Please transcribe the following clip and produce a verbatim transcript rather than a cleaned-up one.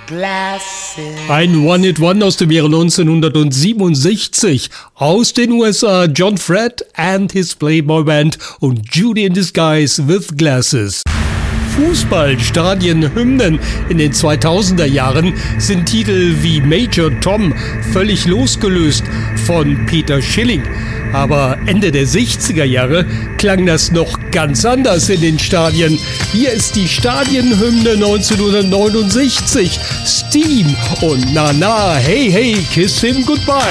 Ein One-Hit-One aus dem Jahre neunzehnhundertsiebenundsechzig. Aus den U S A John Fred and his Playboy Band und Judy in Disguise with Glasses. Fußballstadienhymnen in den zweitausender Jahren sind Titel wie Major Tom völlig losgelöst von Peter Schilling. Aber Ende der sechziger Jahre klang das noch ganz anders in den Stadien. Hier ist die Stadienhymne neunzehnhundertneunundsechzig. Steam und Na Na, Hey Hey, Kiss Him Goodbye.